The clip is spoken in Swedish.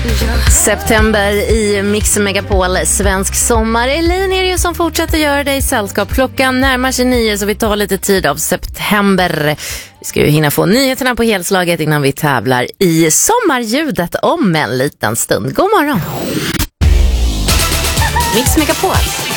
September i Mix Megapol, svensk sommar. Elin är det som fortsätter göra dig sällskap. Klockan närmar sig 9 så vi tar lite tid av september. Vi ska ju hinna få nyheterna på helslaget innan vi tävlar i sommarljudet om en liten stund. God morgon! Mix Megapol.